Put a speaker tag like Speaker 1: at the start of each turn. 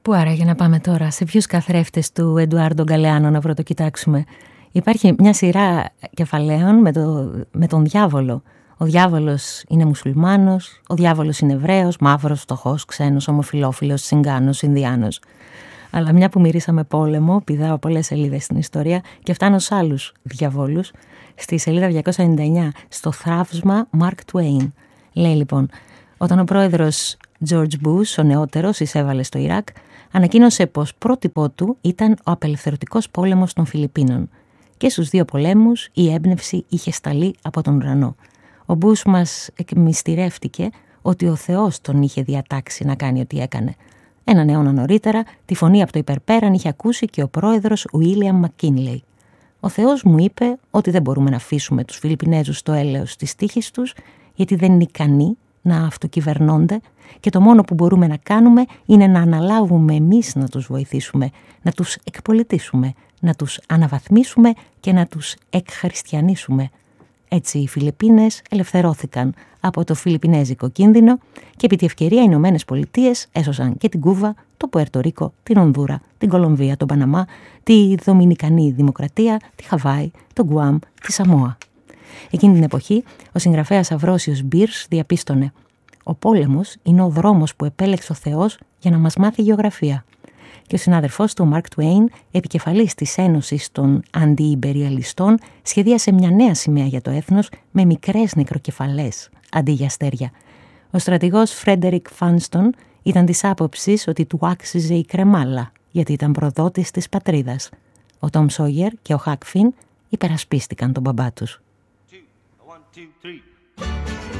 Speaker 1: Πού άραγε να πάμε τώρα, σε ποιους καθρέφτες του Εντουάρντο Γκαλεάνο να πρωτοκοιτάξουμε? Υπάρχει μια σειρά κεφαλαίων με τον διάβολο. Ο διάβολος είναι μουσουλμάνος, ο διάβολος είναι Εβραίος, μαύρος, φτωχός, ξένος, ομοφυλόφιλος, Τσιγκάνος, Ινδιάνος. Αλλά μια που μυρίσαμε πόλεμο, πηδάω πολλές σελίδες στην ιστορία και φτάνω σε άλλους διαβόλους. Στη σελίδα 299, στο θραύσμα Mark Twain. Λέει λοιπόν, όταν ο πρόεδρος George Bush, ο νεότερος, εισέβαλε στο Ιράκ, ανακοίνωσε πως πρότυπό του ήταν ο απελευθερωτικός πόλεμος των Φιλιππίνων. Και στους δύο πολέμους η έμπνευση είχε σταλεί από τον ουρανό. Ο Bush μας εκμυστηρεύτηκε ότι ο Θεός τον είχε διατάξει να κάνει ό,τι έκανε. Έναν αιώνα νωρίτερα, τη φωνή από το υπερπέραν είχε ακούσει και ο πρόεδρος William McKinley. Ο Θεός μου είπε ότι δεν μπορούμε να αφήσουμε τους Φιλιππινέζους στο έλεος της τύχης τους, γιατί δεν είναι ικανοί να αυτοκυβερνώνται και το μόνο που μπορούμε να κάνουμε είναι να αναλάβουμε εμείς να τους βοηθήσουμε, να τους εκπολιτήσουμε, να τους αναβαθμίσουμε και να τους εκχριστιανίσουμε. Έτσι οι Φιλιππίνες ελευθερώθηκαν από το φιλιππινέζικο κίνδυνο και επί τη ευκαιρία οι Ηνωμένες Πολιτείες έσωσαν και την Κούβα, το Πουέρτο Ρίκο, την Ονδούρα, την Κολομβία, τον Παναμά, τη Δομινικανή Δημοκρατία, τη Χαβάη, τον Γκουάμ, τη Σαμόα. Εκείνη την εποχή ο συγγραφέας Αυρόσιος Μπίρς διαπίστωνε «Ο πόλεμος είναι ο δρόμος που επέλεξε ο Θεός για να μας μάθει γεωγραφία». Και ο συνάδελφός του, Mark Twain, επικεφαλής της Ένωσης των Αντιϊμπεριαλιστών, σχεδίασε μια νέα σημαία για το έθνος με μικρές νεκροκεφαλές αντί για αστέρια. Ο στρατηγός Φρέντερικ Φάνστον ήταν της άποψης ότι του άξιζε η κρεμάλα, γιατί ήταν προδότης της πατρίδας. Ο Τόμ Σόγερ και ο Χακ Φιν υπερασπίστηκαν τον μπαμπά τους.
Speaker 2: 1, 2, 3.